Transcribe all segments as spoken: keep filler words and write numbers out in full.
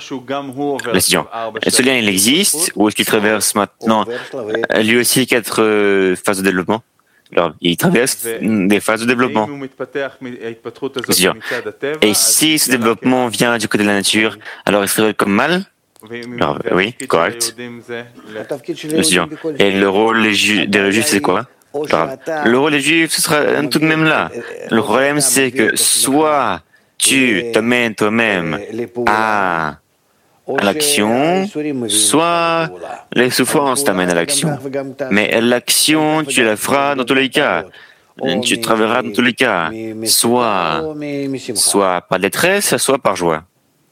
L'étudiant. Ce lien, il existe ou est-ce qu'il traverse maintenant lui aussi quatre euh, phases de développement? Alors, il traverse des phases de développement. L'étudiant. Et si ce développement vient du côté de la nature, alors il se révèle comme mal? Alors, oui, correct. L'étudiant. Et le rôle des, ju des juifs, c'est quoi? Alors, le rôle des juifs, ce sera tout de même là. Le problème, c'est que soit tu t'amènes toi-même à, à l'action, soit les souffrances t'amènent à l'action. Mais l'action, tu la feras dans tous les cas. Tu travailleras dans tous les cas. Soit, soit par détresse, soit par joie.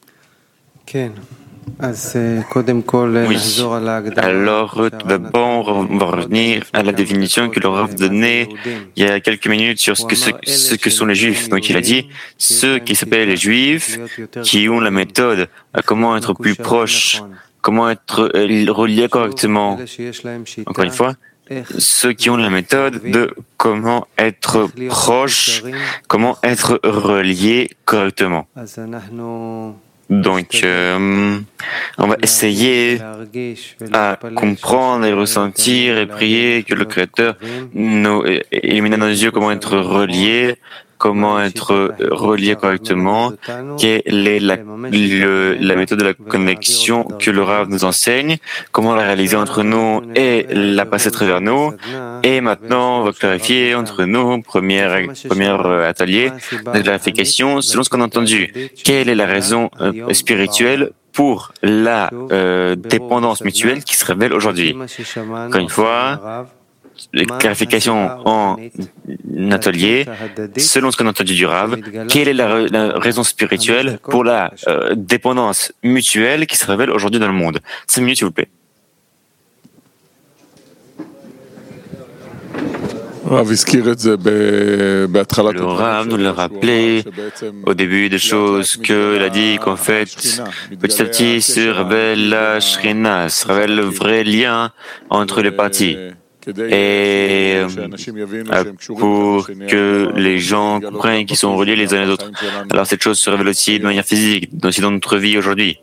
Oui. Alors, tout d'abord, on va revenir à la définition que le Rav donnait il y a quelques minutes sur ce que, ce, ce que sont les Juifs. Donc, il a dit, ceux qui s'appellent les Juifs, qui ont la méthode à comment être plus proche, comment être relié correctement. Encore une fois, ceux qui ont la méthode de comment être proche, comment être relié correctement. Donc, euh, on va essayer à comprendre et ressentir et prier que le Créateur nous illumine dans nos yeux comment être relié, comment être relié correctement, quelle est la, le, la méthode de la connexion que le Rav nous enseigne, comment la réaliser entre nous et la passer à travers nous. Et maintenant, on va clarifier entre nous, premier, premier atelier de clarification, selon ce qu'on a entendu. Quelle est la raison euh, spirituelle pour la euh, dépendance mutuelle qui se révèle aujourd'hui? Encore une fois, clarification en atelier, selon ce qu'on a entendu du Rav, quelle est la, la raison spirituelle pour la euh, dépendance mutuelle qui se révèle aujourd'hui dans le monde? Cinq minutes, s'il vous plaît. Le Rav nous l'a rappelé au début des choses qu'il a dit qu'en fait, petit à petit se révèle la Shrina, se révèle le vrai lien entre les parties. Et euh, pour que les gens comprennent qu'ils sont reliés les uns les autres. Alors cette chose se révèle aussi de manière physique, aussi dans notre vie aujourd'hui.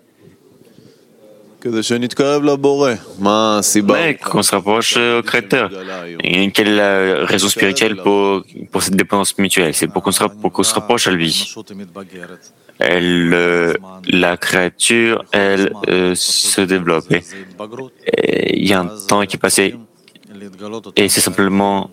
Mais qu'on se rapproche au Créateur. Et quelle est la raison spirituelle pour, pour cette dépendance mutuelle? C'est pour qu'on se, pour qu'on se rapproche à lui. Elle, euh, la créature, elle euh, se développe. Et il y a un temps qui est passé. Et c'est simplement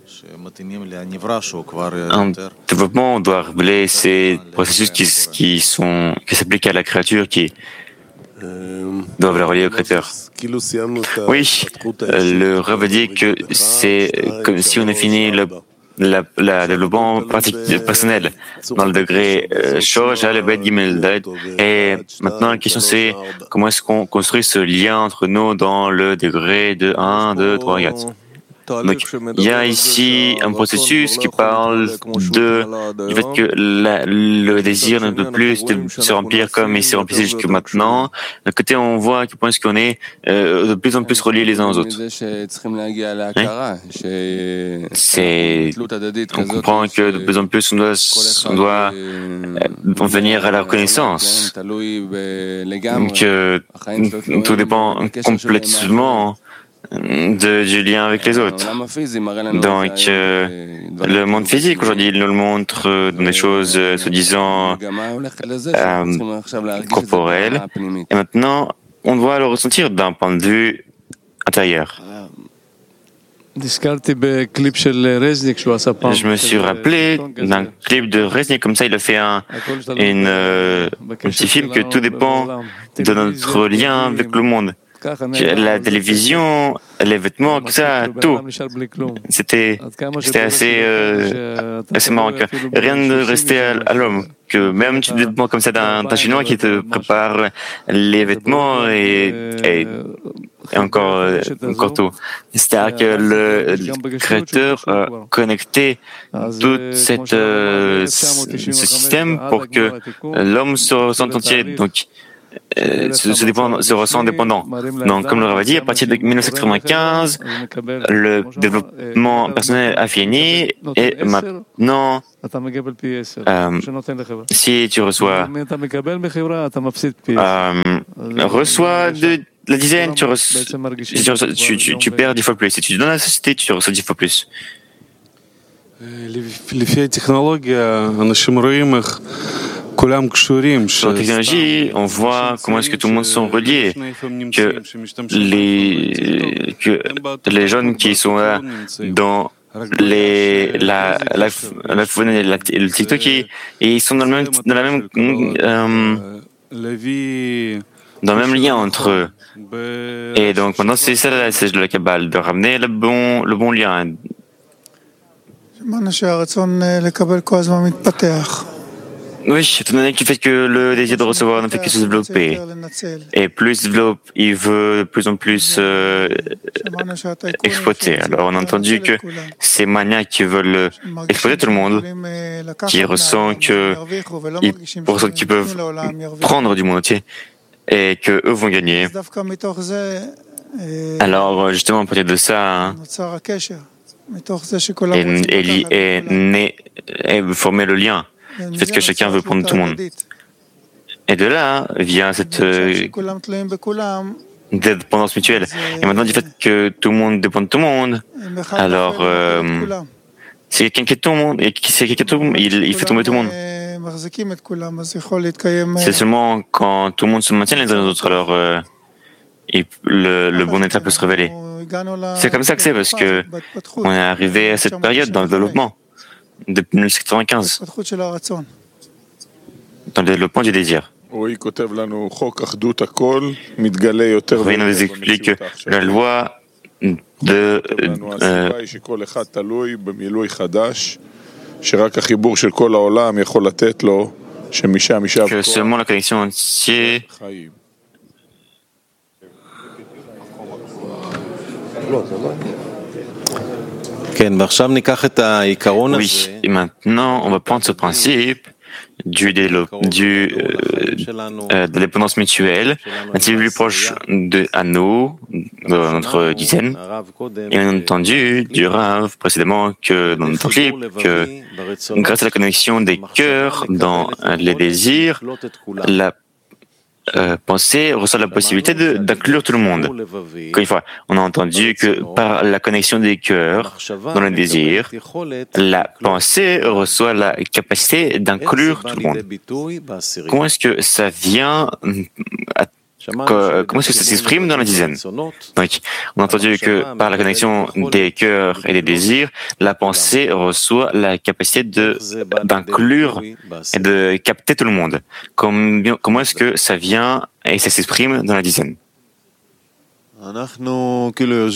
un développement, on doit révéler ces processus qui, qui sont, qui s'appliquent à la créature, qui doivent la relier au Créateur. Oui, le Rav dit que c'est comme si on a fini le La, la développement personnel dans le degré Shosh, le Bet Gimel Dad. Et maintenant, la question c'est comment est-ce qu'on construit ce lien entre nous dans le degré de un, deux, trois, quatre. Donc, il y a ici un processus qui parle de, du fait que la, le désir ne peut plus se remplir comme il s'est rempli jusque maintenant. D'un côté, on voit à quel point est-ce qu'on est euh, de plus en plus reliés les uns aux autres. Hein? C'est, on comprend que de plus en plus on doit, on doit en venir à la reconnaissance. Que tout dépend complètement De, du lien avec les autres. Donc, euh, le monde physique aujourd'hui, il nous le montre dans des choses euh, soi-disant euh, corporelles. Et maintenant, on doit le ressentir d'un point de vue intérieur. Je me suis rappelé d'un clip de Reznik, comme ça il a fait un, une, euh, un petit film que tout dépend de notre lien avec le monde. La télévision, les vêtements, tout ça, tout. C'était, c'était assez, euh, assez marrant. Rien ne restait à, à l'homme. Que même tu dépends comme ça d'un, d'un Chinois qui te prépare les vêtements et, et, et encore, encore tout. C'est-à-dire que le, le Créateur a connecté tout cette, euh, ce système pour que l'homme se ressente entier. Donc, euh, se, se, dépend, se ressent dépendant. Donc, comme le Rav a dit, à partir de mille neuf cent quatre-vingt-quinze, le développement personnel a fini et maintenant, euh, si tu reçois, euh, reçois de la dizaine, tu, reçois, si tu, reçois, tu, tu, tu perds dix fois plus. Si tu donnes à la société, tu reçois dix fois plus. Sur la technologie, on voit comment est-ce que tout le monde sont reliés, que les, que les jeunes qui sont là dans les, la, l'iPhone et, la, et le TikTok, et, et ils sont dans, le même, dans la même, euh, dans le même lien entre eux. Et donc maintenant, c'est ça la message de la Kabbale, de ramener le bon, le bon lien. Oui, étant donné du fait que le désir de recevoir ne fait que se développer, et plus il développe, il veut de plus en plus euh, exploiter. Alors on a entendu que ces maniaques qui veulent exploiter tout le monde, qui ressentent que ils, pour ceux qui peuvent prendre du monde entier, et que eux vont gagner. Alors justement, à partir de ça, hein, et, et, et, né, et former le lien. Du fait que chacun veut prendre tout le monde. Et de là vient cette euh, dépendance mutuelle. Et maintenant, du fait que tout le monde dépend de tout le monde, alors euh, c'est quelqu'un qui est tout le monde, et qui c'est quelqu'un qui tout le monde, il, il fait tomber tout le monde. C'est seulement quand tout le monde se maintient les uns les autres, alors euh, il, le, le bon état peut se révéler. C'est comme ça que c'est, parce que on est arrivé à cette période dans le développement. Depuis mille neuf cent quatre-vingt-quinze, dans le développement du désir. Oui, il nous explique que la loi de euh, que seulement la connexion entière oui, et maintenant, on va prendre ce principe du développement, du, euh, de dépendance mutuelle, un petit peu plus proche de, à nous, de notre dizaine. Et on a entendu du Rav précédemment que dans notre clip, que grâce à la connexion des cœurs dans les désirs, la Euh, pensée reçoit la possibilité de, d'inclure tout le monde. Encore une fois, on a entendu que par la connexion des cœurs dans le désir, la pensée reçoit la capacité d'inclure tout le monde. Comment est-ce que ça vient à Comment est-ce que ça s'exprime dans la dizaine? Donc, on a entendu que par la connexion des cœurs et des désirs, la pensée reçoit la capacité de, d'inclure et de capter tout le monde. Comment, comment est-ce que ça vient et ça s'exprime dans la dizaine? On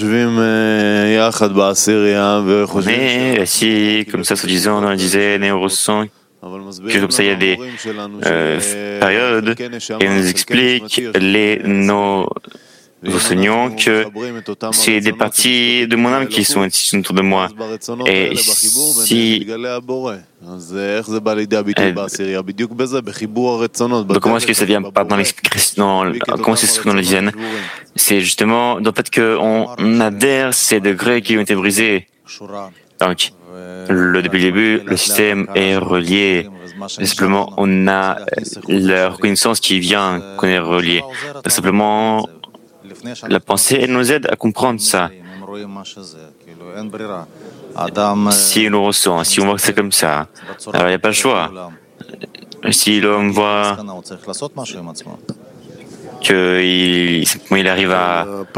est assis comme ça, soi-disant, dans la dizaine et on ressent que comme ça il y a des euh, périodes et on nous explique les, nos enseignants que c'est des parties de mon âme qui sont ici autour de moi. Et si donc comment est-ce que ça vient pas dans l'expression, comment c'est dans la dizaine? C'est justement dans le fait qu'on adhère ces degrés qui ont été brisés. Donc, le, depuis le début, le système est relié. Simplement, on a la reconnaissance qui vient qu'on est relié. Donc, simplement, la pensée, elle nous aide à comprendre ça. Si on le ressent, si on voit que c'est comme ça, alors il n'y a pas le choix. Si l'homme voit qu'il il arrive à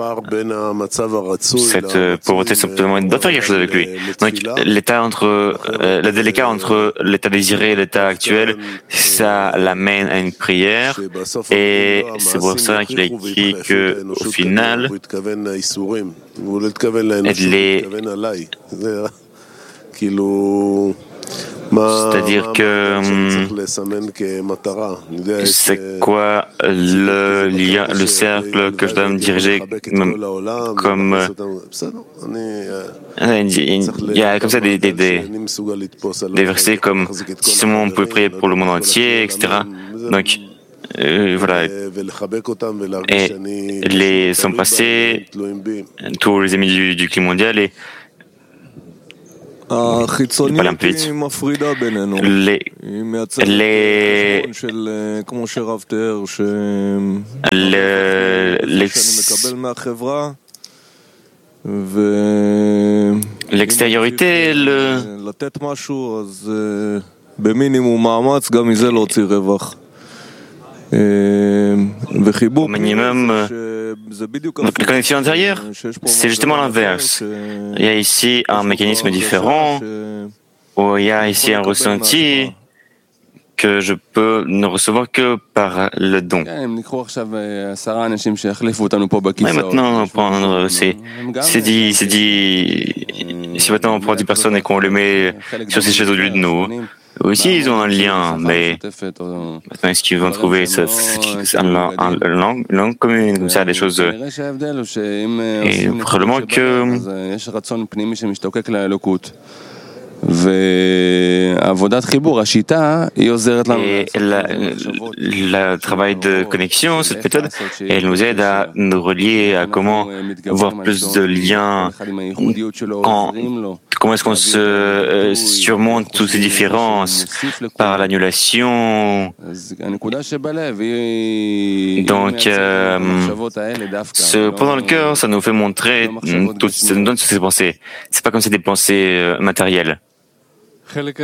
cette pauvreté, simplement, il doit faire quelque chose avec lui. Donc, l'état entre, euh, le délicat entre l'état désiré et l'état actuel, ça l'amène à une prière, et c'est pour ça qu'il a écrit que, au final, les, c'est-à-dire que c'est quoi le lien, le cercle que je dois me diriger comme il y a comme ça des, des, des, des versets comme si seulement on pouvait prier pour le monde entier, et cetera. Donc euh, voilà, et les sont passés, tous les amis du, du climat mondial, et pas un peu vite. Les, les, le, l'extériorité, le, au minimum, la connexion intérieure, c'est justement l'inverse. Il y a ici un mécanisme différent, où il y a ici un ressenti que je peux ne recevoir que par le don. Mais maintenant, prendre, c'est, c'est dit, c'est dit, si maintenant on prend dix personnes et qu'on les met sur ces chaises au lieu de nous, aussi ils ont un lien, mais maintenant est-ce qu'ils vont trouver ce, ce, un, un, un, une langue, une langue commune, comme ça, des choses, et probablement que et le travail de connexion, cette méthode, elle nous aide à nous relier à comment avoir plus de liens, en, comment est-ce qu'on se euh, surmonte toutes ces différences par l'annulation. Donc, euh, ce point dans le cœur, ça nous fait montrer, tout, ça nous donne toutes ces pensées. C'est pas comme c'est des pensées euh, matérielles. La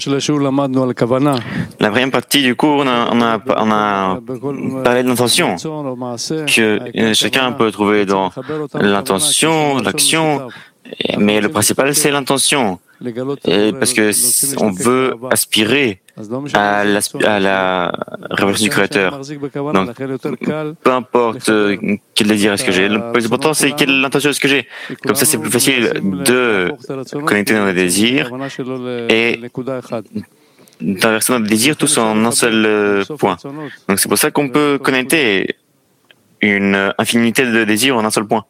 première partie du cours, on a, on a, on a parlé de l'intention, que chacun peut trouver dans l'intention, l'action, mais le principal, c'est l'intention. Et parce que on veut aspirer à la, à la révélation du Créateur. Donc, peu importe quel désir est-ce que j'ai, le plus important c'est quelle intention est-ce que j'ai. Comme ça, c'est plus facile de connecter dans les désirs et d'inverser notre désir tous en un seul point. Donc, c'est pour ça qu'on peut connecter une infinité de désirs en un seul point.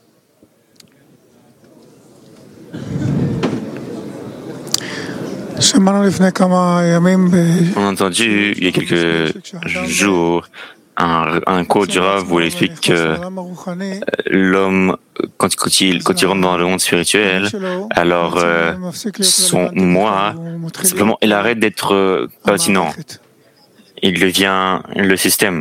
On a entendu il y a quelques jours un, un cours du Rav où il explique que l'homme, quand, quand, il, quand il rentre dans le monde spirituel, alors euh, son moi, simplement, il arrête d'être pertinent. Il devient le système.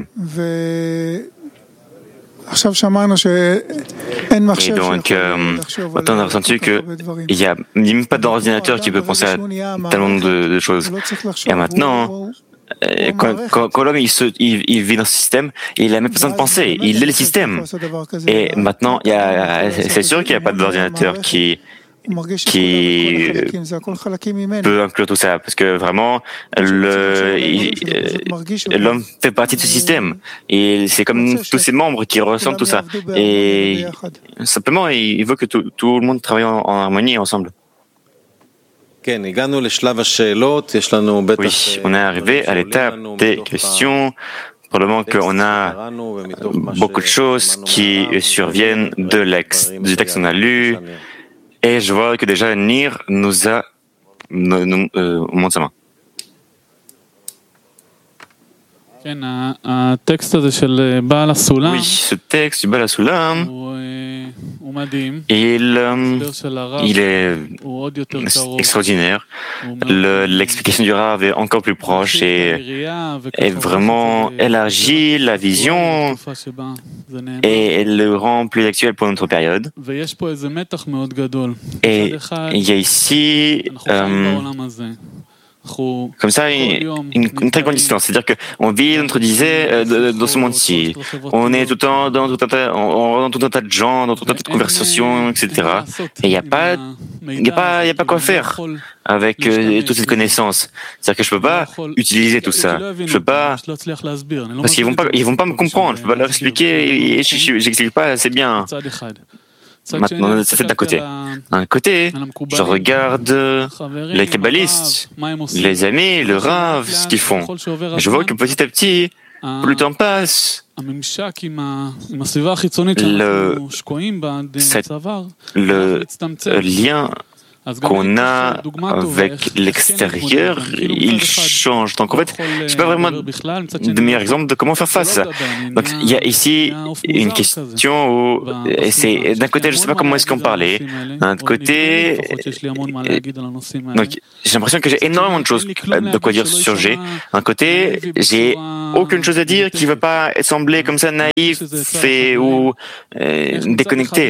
Et donc, euh, maintenant on a ressenti qu'il n'y a même pas d'ordinateur qui peut penser à tellement de, de choses. Et maintenant, euh, quand, quand, quand l'homme il, se, il, il vit dans ce système, il n'a même pas besoin de penser, il est le système. Et maintenant, il y a, c'est sûr qu'il n'y a pas d'ordinateur qui qui peut inclure tout ça, parce que vraiment, le, il, l'homme fait partie de ce système, et c'est comme tous ses membres qui ressentent tout ça, et simplement, il veut que tout, tout le monde travaille en, en harmonie ensemble. Oui, on est arrivé à l'étape des questions. Probablement qu'on a beaucoup de choses qui surviennent de l'ex, du texte qu'on a lu. Et je vois que déjà Nir nous a nous, nous, euh, montre sa main. Oui, ce texte du Baal HaSulam, il, il est extraordinaire. Le, l'explication du Rav est encore plus proche et est vraiment élargie la vision et elle le rend plus actuel pour notre période. Et il y a ici euh, comme ça, une, une très grande distance. C'est-à-dire qu'on vit, on disait, euh, dans ce monde-ci. On est tout le temps dans tout un tas, on, dans tout un tas de gens, dans tout un tas de conversations, et cetera. Et il n'y a pas, il n'y a pas, il y a pas quoi faire avec euh, toute cette connaissance. C'est-à-dire que je peux pas utiliser tout ça. Je peux pas, parce qu'ils vont pas, ils vont pas me comprendre. Je peux pas leur expliquer et j'explique pas assez bien. Maintenant, ça fait d'un côté. D'un côté, je regarde les kabbalistes, les amis, le Rav, ce qu'ils font. Je vois que petit à petit, plus le temps passe, le, cette, le lien qu'on a avec l'extérieur, il change. Donc en fait, je sais pas vraiment de meilleur exemple de comment faire face à ça. Donc il y a ici une question où c'est d'un côté, je sais pas comment est-ce qu'on parlait. D'un côté, donc j'ai l'impression que j'ai énormément de choses de quoi dire sur ce sujet. D'un côté, j'ai aucune chose à dire qui ne va pas sembler comme ça naïf et ou euh, déconnecté.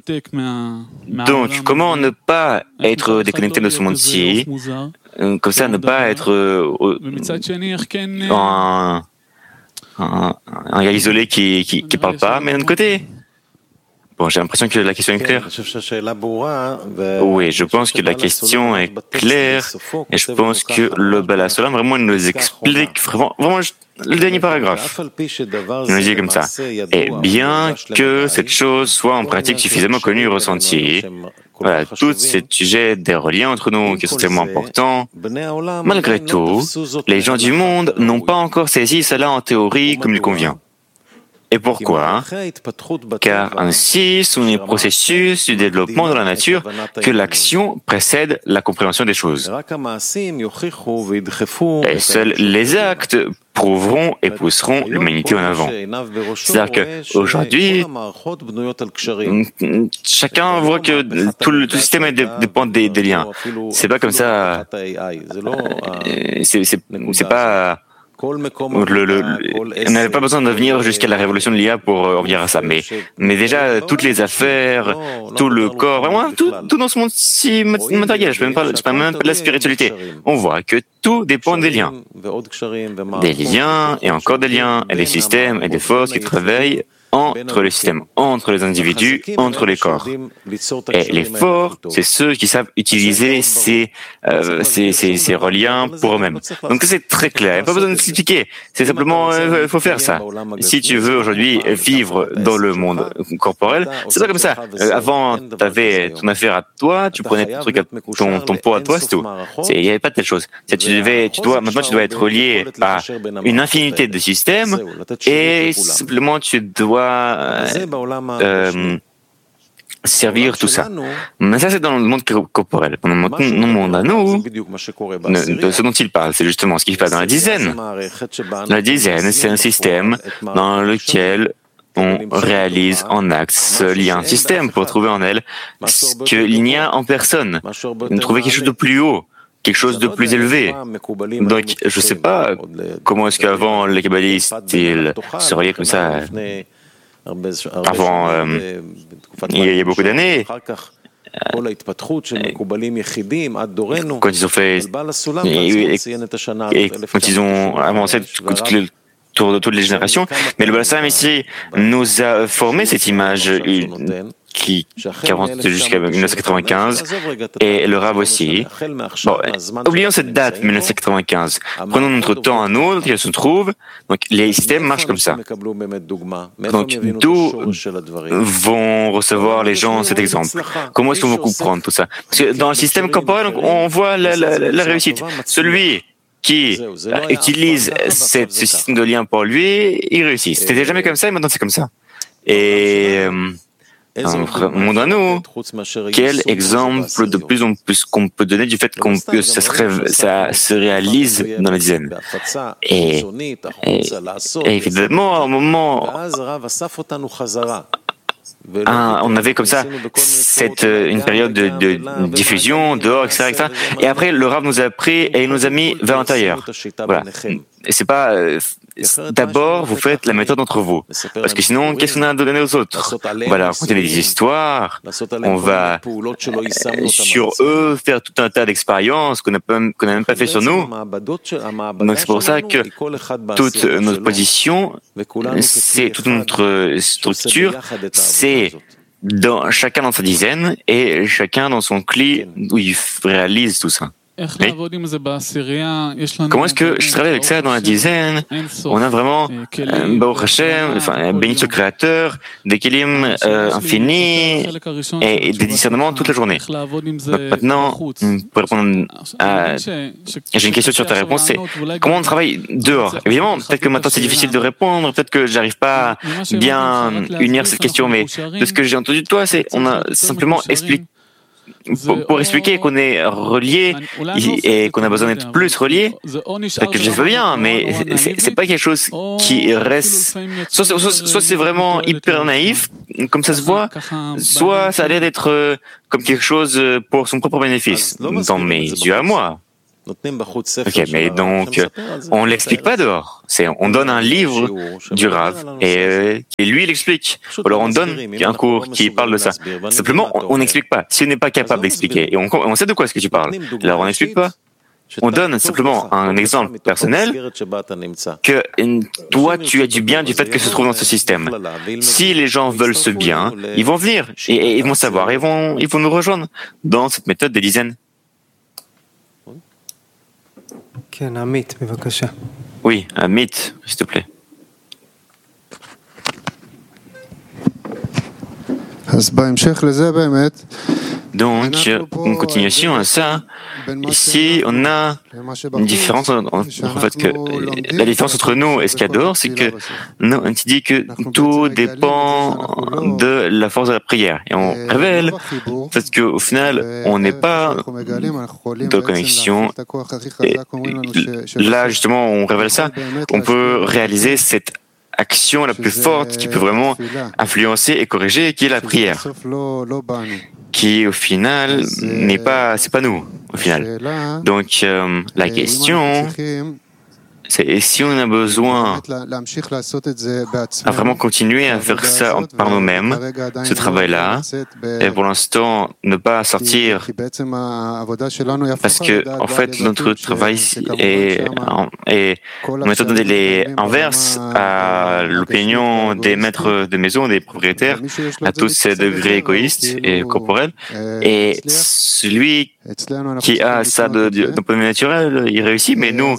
Donc, comment ne pas être déconnecté de ce monde-ci, comme ça ne pas être euh, un, un, un gars isolé qui qui, qui parle pas, mais d'un côté. Bon, j'ai l'impression que la question est claire. Oui, je pense que la question est claire et je pense que le Baal HaSulam vraiment nous explique vraiment, vraiment le dernier paragraphe. Il nous dit comme ça. Et bien que cette chose soit en pratique suffisamment connue et ressentie, voilà, tous ces sujets des reliens entre nous qui sont tellement importants, malgré tout, les gens du monde n'ont pas encore saisi cela en théorie comme il convient. Et pourquoi? Car ainsi sont les processus du développement de la nature que l'action précède la compréhension des choses. Et seuls les actes prouveront et pousseront l'humanité en avant. C'est-à-dire qu'aujourd'hui, chacun voit que tout le, tout le système dépend des, des liens. C'est pas comme ça. C'est, c'est, c'est pas. Le, le, on n'avait pas besoin de venir jusqu'à la révolution de l'I A pour euh, revenir à ça, mais, mais déjà toutes les affaires, tout le corps, vraiment tout, tout dans ce monde si matériel, je ne parle même pas de la spiritualité. On voit que tout dépend des liens. Des liens et encore des liens, et des systèmes et des forces qui travaillent entre les systèmes, entre les individus, entre les corps. Et les forts, c'est ceux qui savent utiliser ces, euh, ces, ces, ces reliens pour eux-mêmes. Donc c'est très clair, il n'y a pas besoin de s'expliquer, c'est simplement, il euh, faut faire ça. Si tu veux aujourd'hui vivre dans le monde corporel, c'est pas comme ça. Euh, avant, tu avais ton affaire à toi, tu prenais ton truc à ton, ton pot à toi, c'est tout. Il n'y avait pas de telle chose. Tu devais, tu dois, maintenant tu dois être relié à une infinité de systèmes et simplement tu dois Euh, servir tout ça. Mais ça, c'est dans le monde corporel. Dans le monde à nous, de ce dont il parle, c'est justement ce qui se passe dans la dizaine. La dizaine, c'est un système dans lequel on réalise en acte ce lien système pour trouver en elle ce qu'il n'y a en personne. Trouver quelque chose de plus haut, quelque chose de plus élevé. Donc, je ne sais pas comment est-ce qu'avant les kabbalistes, ils se reliaient comme ça. Avant, euh, il y a beaucoup d'années, quand ils ont fait, et, et quand ils ont avancé autour de toutes les générations, mais le Baal HaSulam ici nous a formé cette image qui, qui avance jusqu'à dix-neuf cent quatre-vingt-quinze, et le Rav aussi. Bon, oublions cette date, dix-neuf cent quatre-vingt-quinze. Prenons notre temps à nous, qu'elle se trouve. Donc, les systèmes marchent comme ça. Donc, d'où vont recevoir les gens cet exemple? Comment est-ce qu'on va comprendre tout ça? Parce que dans le système corporel, on voit la, la, la réussite. Celui qui utilise cette, ce système de lien pour lui, il réussit. C'était jamais comme ça, et maintenant c'est comme ça. Et euh, dans notre monde à nous, quel exemple de plus en plus qu'on peut donner du fait qu'on que ça se, rêve, ça se réalise dans la dizaine. Et, et, et évidemment, à un moment, Un, on avait comme ça cette, une période de, de diffusion dehors, et cetera, et cetera. Et après, le Rav nous a pris et il nous a mis vers l'intérieur. Voilà. Et c'est pas euh, d'abord vous faites la méthode entre vous, parce que sinon qu'est-ce qu'on a à donner aux autres? On va leur raconter des histoires, on va euh, sur eux faire tout un tas d'expériences qu'on n'a qu'on n'a même pas fait sur nous. Donc c'est pour ça que toute notre position, c'est toute notre structure, c'est dans chacun dans sa dizaine et chacun dans son cli où il réalise tout ça. Oui. Comment est-ce que je travaille avec ça dans la dizaine? On a vraiment euh, Baruch Hashem, enfin, béni le Créateur, des kelim euh, infinis et, et des discernements toute la journée. Donc maintenant, pour répondre à... J'ai une question sur ta réponse, c'est comment on travaille dehors? Évidemment, peut-être que maintenant c'est difficile de répondre, peut-être que j'arrive pas à bien unir cette question, mais de ce que j'ai entendu de toi, c'est on a simplement expliqué pour, pour expliquer qu'on est relié et qu'on a besoin d'être plus relié, que je veux bien, mais c'est, c'est pas quelque chose qui reste. Soit, soit, soit c'est vraiment hyper naïf, comme ça se voit, soit ça a l'air d'être comme quelque chose pour son propre bénéfice, dans mes yeux à moi. Ok, mais donc, on l'explique pas dehors. C'est, on donne un livre du Rav et, euh, et lui il explique. Ou alors on donne un cours qui parle de ça. Simplement, on n'explique pas. Si on n'est pas capable d'expliquer, et on, on sait de quoi est-ce que tu parles, alors on n'explique pas. On donne simplement un exemple personnel que toi, tu as du bien du fait que se trouve dans ce système. Si les gens veulent ce bien, ils vont venir et, et ils vont savoir, ils vont, ils vont nous rejoindre dans cette méthode des dizaines. Oui, Amit, s'il te plaît. Donc, en continuation à ça, ici, on a une différence en fait que la différence entre nous et ce qu'il y a dehors, c'est que nous, on dit que tout dépend de la force de la prière. Et on révèle parce qu'au final, on n'est pas de connexion. Et là, justement, on révèle ça. On peut réaliser cette action la plus forte qui peut vraiment influencer et corriger, qui est la prière, qui au final n'est pas, c'est pas nous au final. Donc euh, la question, c'est si on a besoin à vraiment continuer à faire ça par nous-mêmes, ce travail-là, et pour l'instant ne pas sortir, parce que en fait notre travail est, est méthode est inverse à l'opinion des maîtres de maison, des propriétaires, à tous ces degrés égoïstes et corporels, et celui qui a ça de, de, de point de vue naturel, il réussit, mais nous,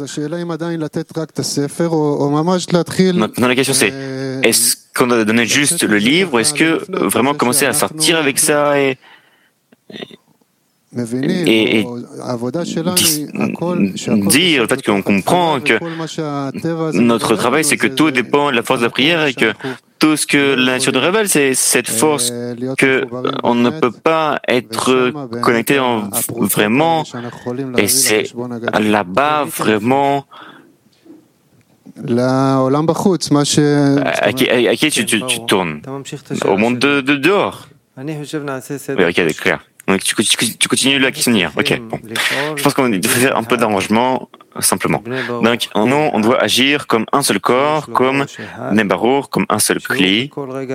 maintenant la question c'est, est-ce qu'on doit donner juste le livre, ou est-ce que vraiment commencer à sortir avec ça et, et, et dire le fait qu'on comprend que notre travail c'est que tout dépend de la force de la prière et que tout ce que la nature nous révèle, c'est cette force que on ne peut pas être connecté en vraiment, et c'est là-bas vraiment à qui, à qui tu, tu, tu tournes? Au monde de, de dehors. Oui, ok, c'est clair. Donc tu, tu, tu continues la questionnaire. Ok, bon. Je pense qu'on doit faire un peu d'arrangement simplement. Donc nous, on doit agir comme un seul corps, comme Nebarour, comme un seul cli,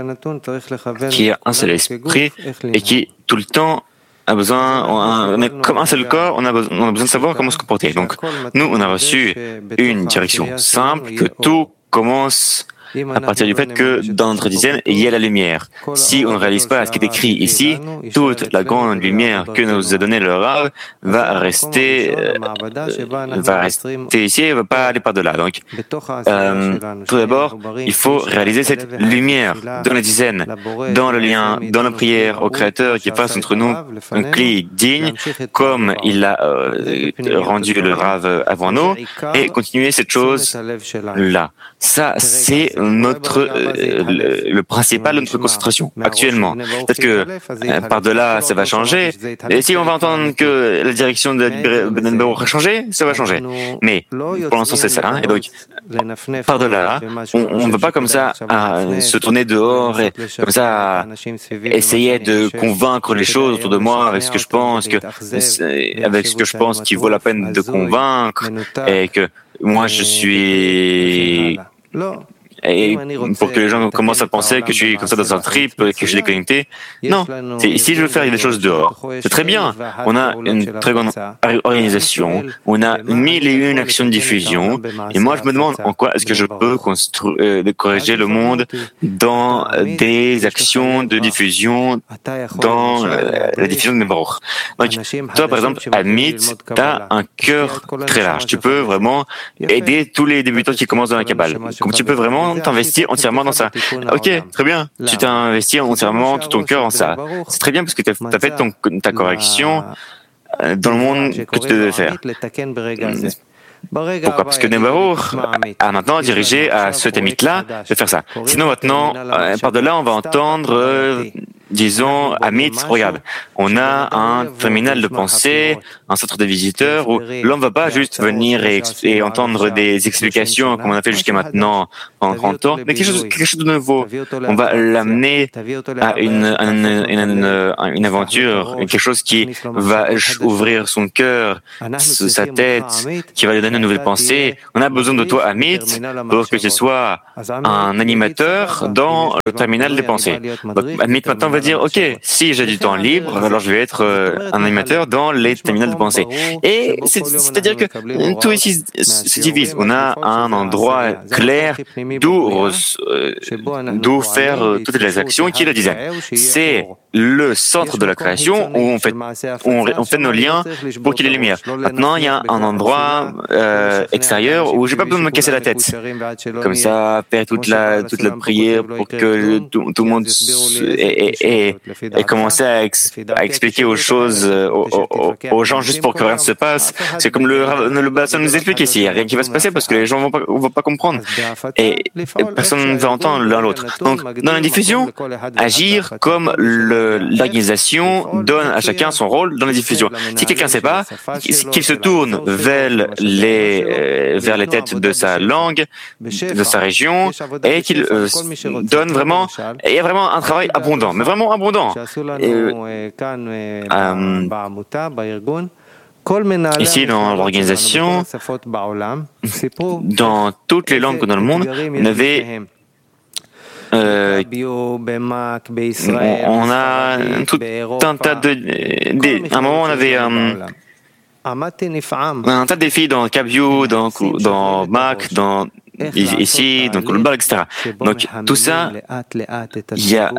qui a un seul esprit et qui tout le temps a besoin, on est comme un seul corps, on a, besoin, on a besoin de savoir comment se comporter. Donc nous, on a reçu une direction simple, que tout commence à partir du fait que dans notre dizaine, il y a la lumière. Si on ne réalise pas ce qui est écrit ici, toute la grande lumière que nous a donnée le Rav va rester, euh, va rester ici et ne va pas aller par-delà. Donc, euh, tout d'abord, il faut réaliser cette lumière dans la dizaine, dans le lien, dans la prière au Créateur qui fasse entre nous un cli digne, comme il l'a euh, rendu le Rav avant nous, et continuer cette chose-là. Ça, c'est notre euh, le, le principal de notre concentration actuellement. Peut-être que euh, par-delà, ça va changer. Et si on va entendre que la direction de Ben Baruch a changé, ça va changer. Mais pour l'instant, c'est ça. Hein. Et donc, par-delà, on ne veut pas comme ça à se tourner dehors et comme ça à essayer de convaincre les choses autour de moi avec ce que je pense que avec ce que je pense qu'il vaut la peine de convaincre et que moi je suis et pour que les gens commencent à penser que je suis comme ça dans un trip, que je suis déconnecté. Non, c'est, ici je veux faire des choses dehors. C'est très bien. On a une très grande organisation, on a mille et une actions de diffusion, et moi je me demande en quoi est-ce que je peux construire, euh, corriger le monde dans des actions de diffusion, dans euh, la diffusion de Baruch. Donc, toi par exemple, Amit, tu as un cœur très large. Tu peux vraiment aider tous les débutants qui commencent dans la Kabbale. Comme tu peux vraiment t'investir entièrement dans ça. Ok, très bien. Tu t'es investi entièrement tout ton cœur en ça. C'est très bien parce que tu as fait ton, ta correction dans le monde que tu devais faire. Pourquoi? Parce que Nebaruch a maintenant dirigé à ce Amit-là de faire ça. Sinon maintenant, euh, par-delà, on va entendre euh, disons, Amit, regarde, on a un terminal de pensée, un centre de visiteurs où l'homme ne va pas juste venir et, et entendre des explications comme on a fait jusqu'à maintenant pendant trente ans, mais quelque chose, quelque chose de nouveau. On va l'amener à une, une, une, une aventure, quelque chose qui va ouvrir son cœur, sa tête, qui va lui donner une nouvelle pensée. On a besoin de toi, Amit, pour que tu sois un animateur dans le terminal des pensées. Donc, Amit maintenant va dire, ok, si j'ai du temps libre, alors je vais être euh, un animateur dans les terminaux de pensée. Et c'est-à-dire que tout ici se divise. On a un endroit clair d'où euh, d'où faire euh, toutes les actions qui est le design. C'est le centre de la création où on fait, on, on fait nos liens pour qu'il y ait les lumières. Maintenant, il y a un endroit euh, extérieur où j'ai pas besoin de me casser la tête. Comme ça, faire toute la toute la prière pour que tout, tout le monde ait, ait, ait commencé à, ex, à expliquer aux choses aux, aux, aux gens juste pour que rien ne se passe. C'est comme le le Bassan nous explique ici, il n'y a rien qui va se passer parce que les gens vont pas vont pas comprendre et, et personne ne va entendre l'un l'autre. Donc, dans la diffusion, agir comme le, l'organisation donne à chacun son rôle dans la diffusion. Si quelqu'un ne sait pas, qu'il se tourne vers les, euh, vers les têtes de sa langue, de sa région, et qu'il euh, donne vraiment, il y a vraiment un travail abondant, mais vraiment abondant. Et, euh, ici, dans l'organisation, dans toutes les langues dans le monde, on avait Euh, on a tout un tas de, de à un moment on avait um, un tas de défis dans CapView, dans dans Mac, dans ici, donc le bar, et cetera. Donc tout ça, il y a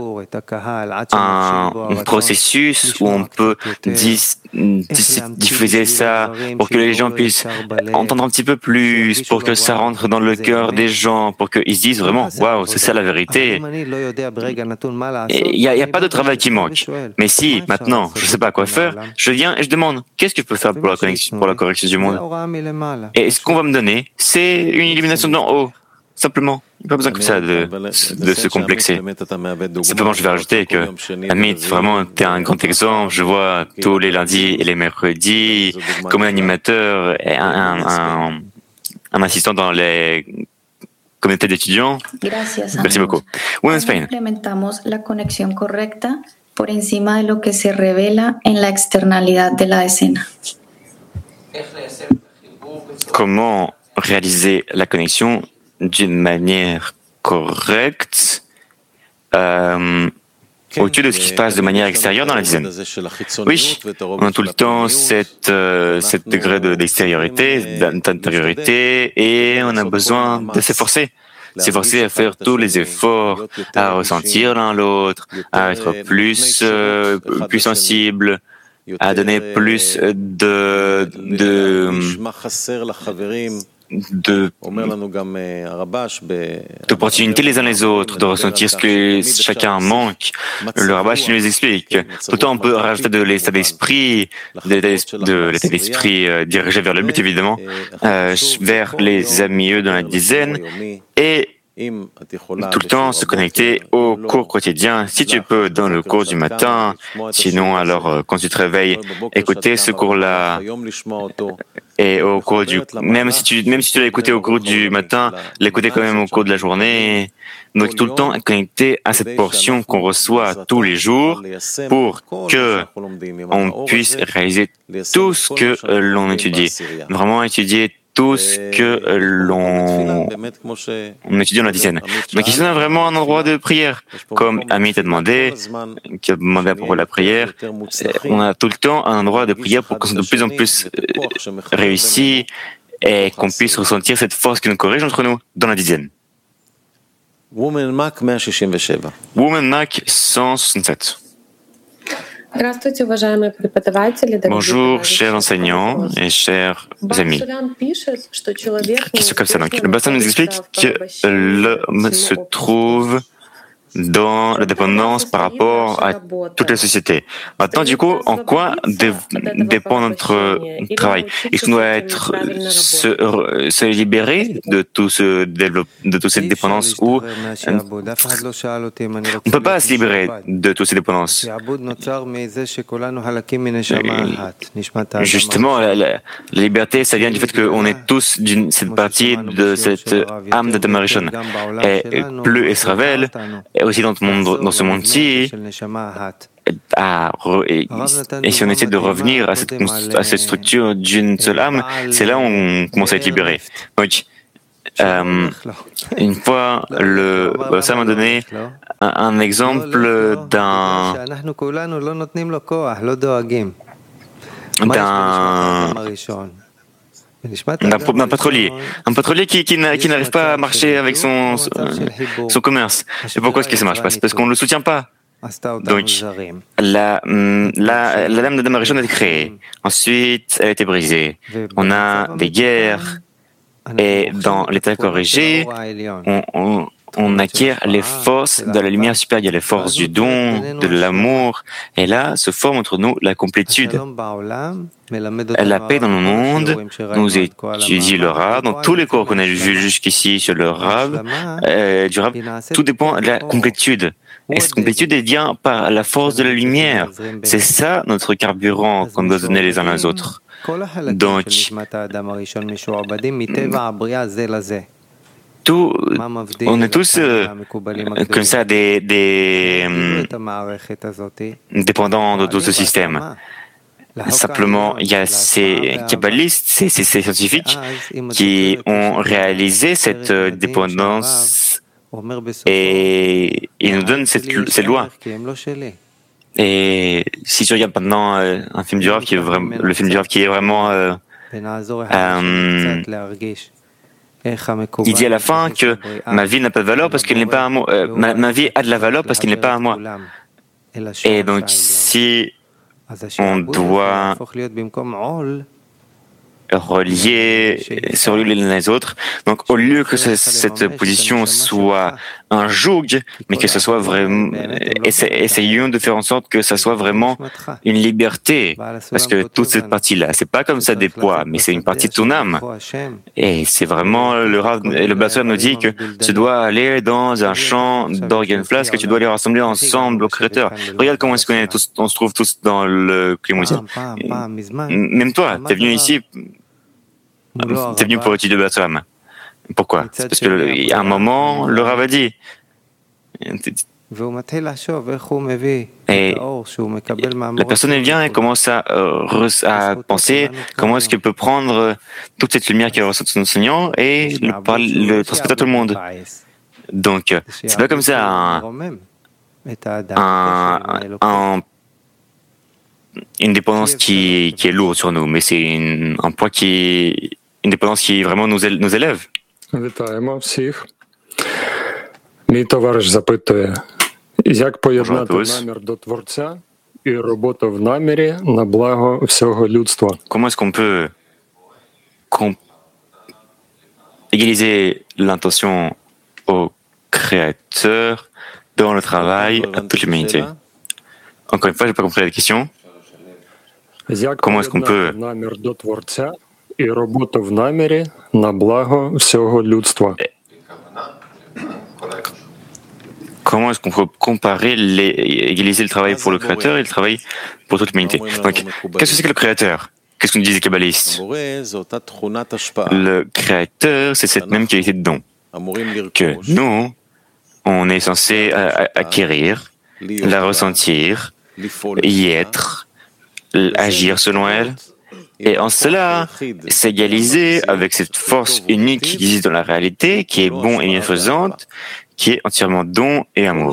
un processus où on peut dis, dis, diffuser ça pour que les gens puissent entendre un petit peu plus, pour que ça rentre dans le cœur des gens, pour qu'ils se disent vraiment, waouh, c'est ça la vérité. Il n'y a, a pas de travail qui manque. Mais si maintenant, je ne sais pas quoi faire, je viens et je demande, qu'est-ce que je peux faire pour la connexion, pour la correction du monde? Et ce qu'on va me donner, c'est une illumination d'en haut, simplement. Il n'y a pas besoin comme ça de, de se complexer. Simplement, je vais rajouter que, Amit, vraiment, tu es un grand exemple. Je vois tous les lundis et les mercredis, comme un animateur et un, un, un, un assistant dans les communautés d'étudiants. Merci beaucoup. Women's Pain. Implementamos la conexión correcta por encima de lo que se revela en la externalidad de la escena. Comment réaliser la connexion d'une manière correcte euh, au-dessus de ce qui se passe de manière extérieure dans la dizaine. Oui, on a tout le temps cette, euh, cette degré de, d'extériorité, d'intériorité, et on a besoin de s'efforcer. S'efforcer à faire tous les efforts, à ressentir l'un l'autre, à être plus, euh, plus sensible, à donner plus de, de, de, d'opportunités les uns les autres, de ressentir ce que chacun manque. Le Rabash nous explique. Tout le temps, on peut rajouter de l'état d'esprit, de l'état d'esprit euh, dirigé vers le but, évidemment, euh, vers les amis dans la dizaine, et tout le temps se connecter au cours quotidien, si tu peux, dans le cours du matin. Sinon, alors, quand tu te réveilles, écouter ce cours-là. Et au cours du, même si tu, même si tu l'as écouté au cours du matin, l'écouter quand même au cours de la journée. Donc, tout le temps connecté à cette portion qu'on reçoit tous les jours pour que on puisse réaliser tout ce que l'on étudie. Vraiment étudier tout ce que l'on on étudie dans la dizaine. Donc ici on a vraiment un endroit de prière, comme Amit a demandé, qui a demandé à propos de la prière. On a tout le temps un endroit de prière pour qu'on soit de plus en plus réussi et qu'on puisse ressentir cette force qui nous corrige entre nous dans la dizaine. Woman Mac cent soixante-sept. Bonjour, chers enseignants et chers amis. Question comme ça. Donc, le Bassan nous explique que l'homme se trouve dans la dépendance par rapport à toute la société. Maintenant, du coup, en quoi dé- dépend notre travail? Est-ce qu'on doit être, se, se libérer de tout ce développe, de toute cette dépendance ou on ne peut pas se libérer de toutes ces dépendances? Justement, la, la, la liberté, ça vient du fait qu'on est tous d'une cette partie de cette âme de Damarishon. Et plus elle se révèle, et aussi dans, monde, dans ce monde-ci, à, et, et si on essaie de revenir à cette, à cette structure d'une seule âme, c'est là où on commence à être libéré. Donc, euh, une fois, le, ça m'a donné un, un exemple d'un d'un d'un, d'un pétrolier, un pétrolier qui, qui, qui n'arrive pas à marcher avec son, son commerce. Et pourquoi est-ce que ça marche pas? C'est parce qu'on ne le soutient pas. Donc, la, la, la dame de Damarishon a été créée. Ensuite, elle a été brisée. On a des guerres. Et dans l'état corrigé, on, on, on acquiert les forces de la lumière supérieure, les forces du don, de l'amour. Et là se forme entre nous la complétude. La paix dans le monde nous étudie le Rab. Dans tous les cours qu'on a vus jusqu'ici sur le Rab, euh, du Rab, tout dépend de la complétude. Et cette complétude est vient par la force de la lumière. C'est ça notre carburant qu'on doit donner les uns aux autres. Donc, tout, on est tous euh, comme ça des, des euh, dépendants de tout ce système. Simplement, il y a ces kabbalistes, ces, ces, ces scientifiques qui ont réalisé cette euh, dépendance et ils nous donnent cette, cette loi. Et si tu regardes maintenant euh, un film du Rav qui est vraiment, le film du Rav qui est vraiment, euh, euh, il dit à la fin que ma vie n'a pas de valeur parce qu'elle n'est pas à moi. Euh, ma, ma vie a de la valeur parce qu'elle n'est pas à moi. Et donc si on doit relier, se relier les uns les autres. Donc, au lieu que ce, cette position soit un joug, mais que ce soit vraiment, essayons de faire en sorte que ça soit vraiment une liberté. Parce que toute cette partie-là, c'est pas comme ça des poids, mais c'est une partie de ton âme. Et c'est vraiment le Rav, et le Bassoir nous dit que tu dois aller dans un champ d'organes flasques, que tu dois les rassembler ensemble au Créateur. Regarde comment est-ce qu'on est tous, on se trouve tous dans le Klimouzia. Même toi, t'es venu ici, t'es venu pour étudier le Bassoir. Pourquoi? C'est parce qu'à un moment, le Rav a dit. Et la personne elle vient et commence à, euh, à penser comment est-ce qu'elle peut prendre toute cette lumière qu'elle reçoit de son enseignant et le, le transmettre à tout le monde. Donc, c'est pas comme ça un, un, un, une dépendance qui, qui est lourde sur nous, mais c'est une, un poids qui, une dépendance qui vraiment nous, nous élève. Мій товариш запитує, як поєднати намір до Творця і роботу в намірі на благо всього людства? Comment est-ce qu'on peut égaliser l'intention au Créateur dans le travail à toute l'humanité? Encore une fois, je n'ai pas compris la question. Comment est-ce qu'on peut намір до Творця і роботу в намірі на благо всього людства? Comment est-ce qu'on peut comparer, les, égaliser le travail pour le Créateur et le travail pour toute l'humanité? Donc, qu'est-ce que c'est que le Créateur? Qu'est-ce qu'on dit les kabbalistes? Le Créateur, c'est cette même qualité de don que nous, on est censé acquérir, la ressentir, y être, agir selon elle. Et en cela, s'égaliser avec cette force unique qui existe dans la réalité, qui est bon et bienfaisante, qui est entièrement don et amour.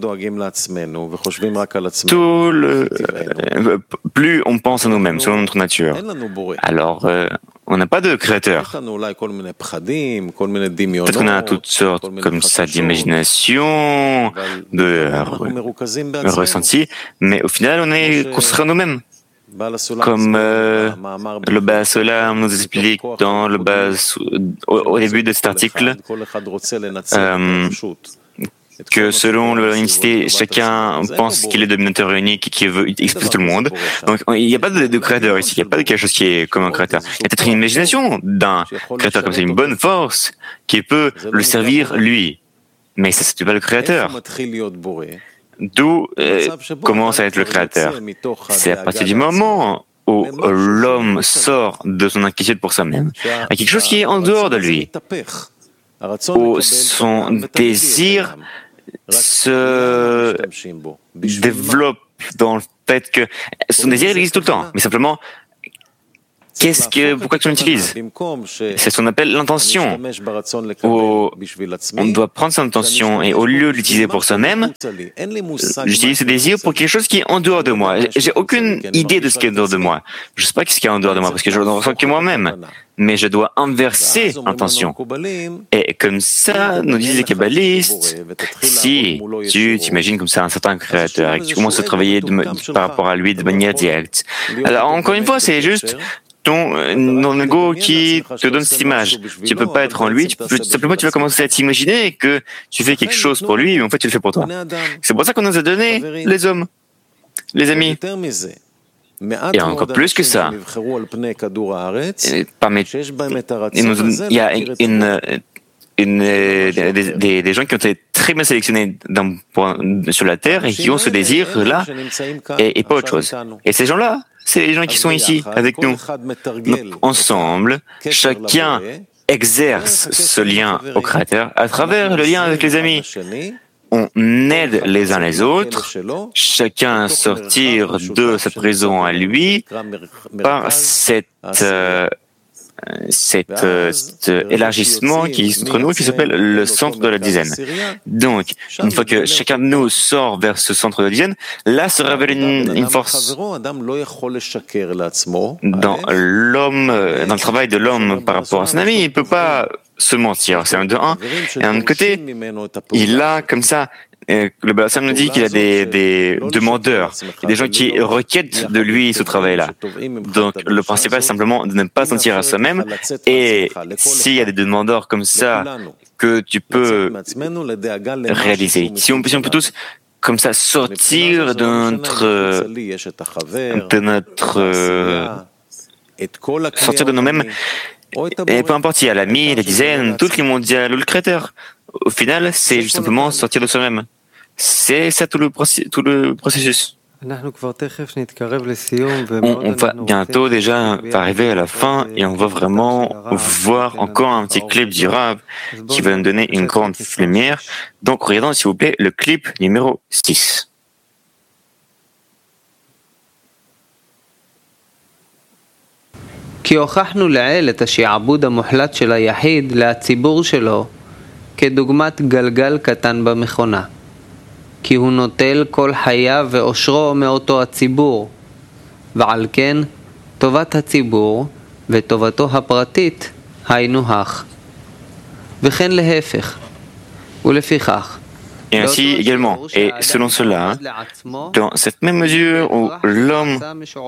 Tout le, euh, plus on pense à nous-mêmes, selon notre nature, alors euh, on n'a pas de créateur. Peut-être qu'on a toutes sortes comme ça d'imagination, de ressenti, mais au final on est construit à nous-mêmes. Comme euh, le Baal Olam nous explique dans le Baal, au, au début de cet article, euh, que selon l'unicité, chacun pense qu'il est dominateur unique et qu'il veut exploser tout le monde. Donc il n'y a pas de, de créateur ici, il n'y a pas de quelque chose qui est comme un créateur. Il y a peut-être une imagination d'un créateur comme ça, une bonne force qui peut le servir lui. Mais ça, c'est pas le créateur. D'où euh, commence à être le créateur. C'est à partir du moment où l'homme sort de son inquiétude pour soi-même, à quelque chose qui est en dehors de lui, où son désir se développe dans le fait que son désir il existe tout le temps, mais simplement qu'est-ce que, pourquoi tu l'utilises? C'est ce qu'on appelle l'intention. On doit prendre son intention et au lieu de l'utiliser pour soi-même, j'utilise ce désir pour quelque chose qui est en dehors de moi. J'ai aucune idée de ce qui est en dehors de moi. Je ne sais pas ce qui est en dehors de moi parce que je ne ressens que moi-même. Mais je dois inverser l'intention. Et comme ça, nous disent les kabbalistes, si tu t'imagines comme ça un certain créateur et que tu commences à travailler de, par rapport à lui de manière directe, alors encore une fois, c'est juste ton, ton ego qui te donne cette image. Tu ne peux pas être en lui, tu peux, simplement tu vas commencer à t'imaginer que tu fais quelque chose pour lui, mais en fait tu le fais pour toi. C'est pour ça qu'on nous a donné les hommes, les amis. Et encore plus que ça, parmi, il y a une, une, des, des, des gens qui ont été très bien sélectionnés dans, pour, sur la Terre et qui ont ce désir-là et, et pas autre chose. Et ces gens-là, c'est les gens qui sont ici avec nous. Donc, ensemble, chacun exerce ce lien au Créateur à travers le lien avec les amis. On aide les uns les autres, chacun à sortir de sa prison à lui par cette, euh, cet, euh, cet élargissement qui est entre nous, qui s'appelle le centre de la dizaine. Donc, une fois que chacun de nous sort vers ce centre de la dizaine, là se révèle une, une force. Dans l'homme, dans le travail de l'homme par rapport à son ami, il ne peut pas se mentir, c'est un de un. Et d'un autre côté, il a comme ça, euh, le Baal nous dit qu'il a des, des demandeurs, des gens qui requièrent de lui ce travail-là. Donc le principal c'est simplement de ne pas sentir à soi-même. Et s'il y a des demandeurs comme ça que tu peux réaliser, si on, si on peut tous comme ça sortir de notre, de notre, euh, sortir de nous-mêmes. Et peu importe, il y a l'ami, la dizaine, toutes les mondiales ou le créateur. Au final, c'est juste simplement sortir de soi-même. C'est ça tout le, processus, tout le processus. On, on va bientôt déjà arriver à la fin et on va vraiment voir encore un petit clip du Rav qui va nous donner une grande lumière. Donc, regardons s'il vous plaît le clip numéro six. כי הוכחנו לעיל את השעבוד המוחלט של היחיד לציבור שלו כדוגמת גלגל קטן במכונה. כי הוא נוטל כל חייו ואושרו מאותו הציבור, ועל כן טובת הציבור וטובתו הפרטית היינו הך. וכן להפך, ולפיכך. Et ainsi également, et selon cela, dans cette même mesure où l'homme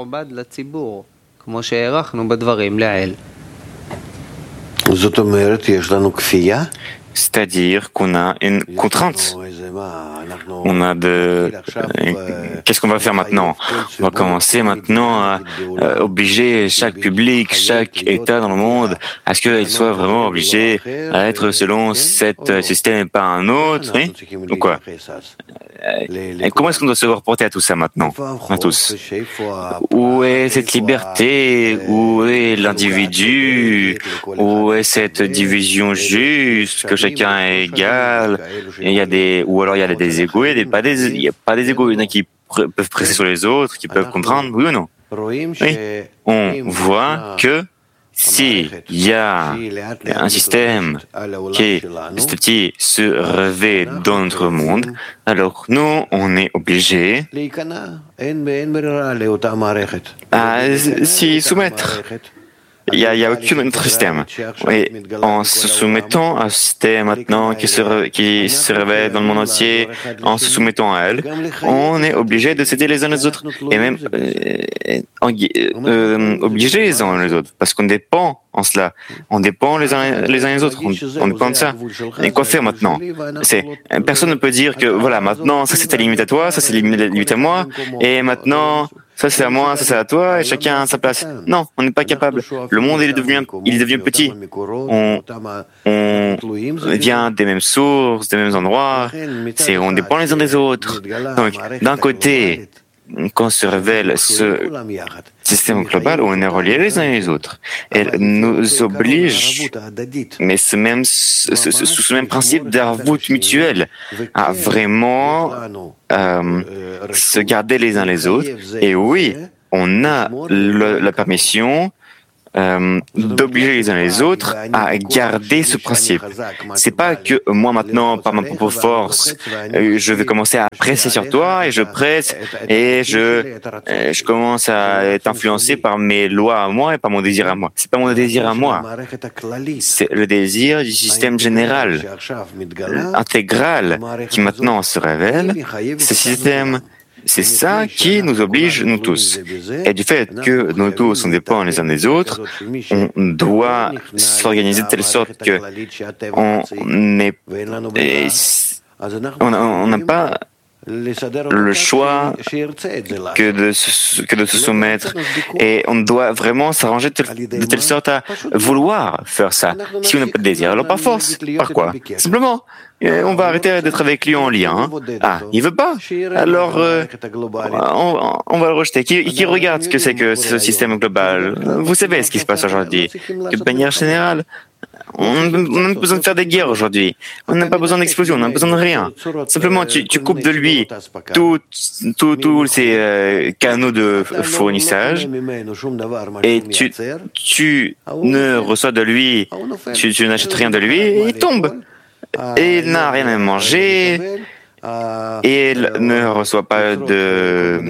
כמו שהערכנו בדברים לעיל. זאת אומרת, יש לנו כפייה? C'est-à-dire qu'on a une contrainte. On a de... Qu'est-ce qu'on va faire maintenant? On va commencer maintenant à euh, obliger chaque public, chaque État dans le monde à ce qu'il soit vraiment obligé à être selon cet système et pas un autre. Oui? Ou quoi? Et comment est-ce qu'on doit se reporter à tout ça maintenant, à tous? Où est cette liberté? Où est l'individu? Où est cette division juste, que chacun est égal? Il y a des, ou alors il y a des égos, il n'y a pas des, il y a pas des égos. Il y en a qui pr- peuvent presser sur les autres, qui peuvent comprendre, oui ou non? Oui. On voit que s'il y a un système qui petit à petit se réveille dans notre monde, alors nous, on est obligés à s'y soumettre. Il n'y a, il y a aucun autre système. Et en se soumettant à ce système maintenant qui se, qui se révèle dans le monde entier, en se soumettant à elle, on est obligé de s'aider les uns les autres. Et même euh, euh, obligés les uns les autres. Parce qu'on dépend en cela. On dépend les uns les uns les autres, on, on dépend de ça. Et quoi faire maintenant? C'est personne ne peut dire que voilà, maintenant ça c'est ta limite à toi, ça c'est la limite à moi, et maintenant ça c'est à moi, ça c'est à toi, et chacun à sa place. Non, on n'est pas capable. Le monde il est devenu il devient petit. On, on vient des mêmes sources, des mêmes endroits. C'est on dépend les uns des autres. Donc d'un côté, quand on se révèle ce système global où on est reliés les uns les autres, elle nous oblige, mais ce même, ce, ce, sous ce même principe d'arvout mutuel, à vraiment euh, se garder les uns les autres. Et oui, on a le, la permission Euh, d'obliger les uns les autres à garder ce principe. C'est pas que moi maintenant, par ma propre force, euh, je vais commencer à presser sur toi et je presse et je, euh, je commence à être influencé par mes lois à moi et par mon désir à moi. C'est pas mon désir à moi. C'est le désir du système général, intégral, qui maintenant se révèle. Ce système, c'est ça qui nous oblige, nous tous. Et du fait que nous tous, on dépend les uns des autres, on doit s'organiser de telle sorte que on n'est, on n'a pas le choix que de, se, que de se soumettre. Et on doit vraiment s'arranger de telle sorte à vouloir faire ça. Si on n'a pas de désir, alors par force. Par quoi? Simplement, on va arrêter d'être avec lui en lien. Hein. Ah, il veut pas? Alors, euh, on, on va le rejeter. Qui, qui regarde ce que c'est que ce système global? Vous savez ce qui se passe aujourd'hui. De manière générale, on n'a pas besoin de faire des guerres aujourd'hui. On n'a pas besoin d'explosion, on n'a besoin de rien. Simplement, tu, tu coupes de lui tous tout, tout ces euh, canaux de fournissage et tu, tu ne reçois de lui, tu, tu n'achètes rien de lui et il tombe. Et il n'a rien à manger et il ne reçoit pas de,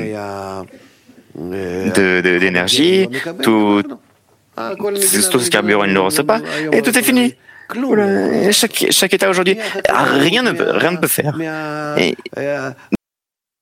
de, de, d'énergie. Tout, tout ce carburant, il ne le reçoit pas, et tout est fini. Voilà. Chaque, chaque État aujourd'hui, rien ne peut, rien ne peut faire. Et